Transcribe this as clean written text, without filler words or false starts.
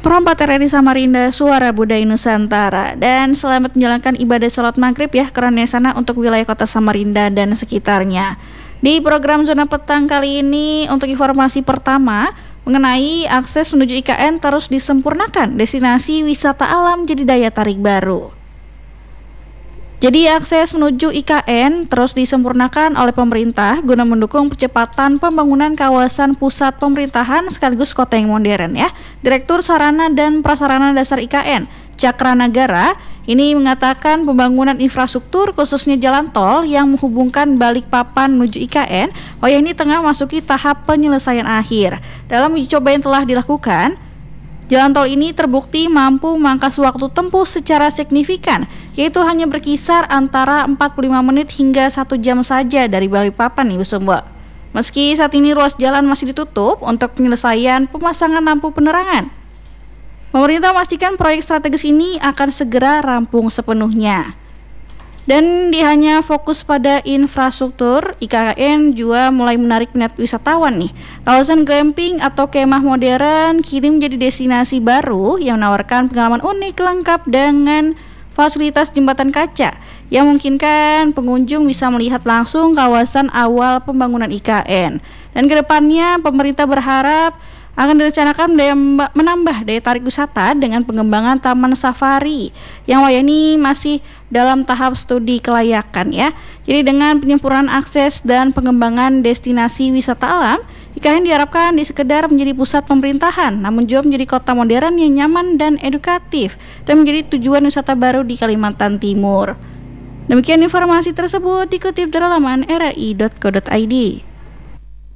Hormat RRI Samarinda, Suara Budaya Nusantara. Dan selamat menjalankan ibadah sholat maghrib ya karena sana untuk wilayah kota Samarinda dan sekitarnya. Di program Zona Petang kali ini untuk informasi pertama mengenai akses menuju IKN terus disempurnakan, destinasi wisata alam jadi daya tarik baru. Jadi akses menuju IKN terus disempurnakan oleh pemerintah guna mendukung percepatan pembangunan kawasan pusat pemerintahan sekaligus kota yang modern ya. Direktur Sarana dan Prasarana Dasar IKN, Cakranagara, ini mengatakan pembangunan infrastruktur khususnya jalan tol yang menghubungkan Balikpapan menuju IKN, ini tengah masuki tahap penyelesaian akhir. Dalam uji coba yang telah dilakukan, jalan tol ini terbukti mampu memangkas waktu tempuh secara signifikan, yaitu hanya berkisar antara 45 menit hingga 1 jam saja dari Balikpapan nih Sumba. Meski saat ini ruas jalan masih ditutup untuk penyelesaian pemasangan lampu penerangan, pemerintah memastikan proyek strategis ini akan segera rampung sepenuhnya. Dan di hanya fokus pada infrastruktur, IKN juga mulai menarik minat wisatawan nih. Kawasan glamping atau kemah modern kini menjadi destinasi baru yang menawarkan pengalaman unik lengkap dengan fasilitas jembatan kaca yang memungkinkan pengunjung bisa melihat langsung kawasan awal pembangunan IKN. Dan kedepannya pemerintah berharap akan direncanakan menambah daya tarik wisata dengan pengembangan taman safari yang ini masih dalam tahap studi kelayakan ya. Jadi dengan penyempurnaan akses dan pengembangan destinasi wisata alam, IKN diharapkan di sekedar menjadi pusat pemerintahan, namun juga menjadi kota modern yang nyaman dan edukatif dan menjadi tujuan wisata baru di Kalimantan Timur. Demikian informasi tersebut dikutip dari laman rri.co.id.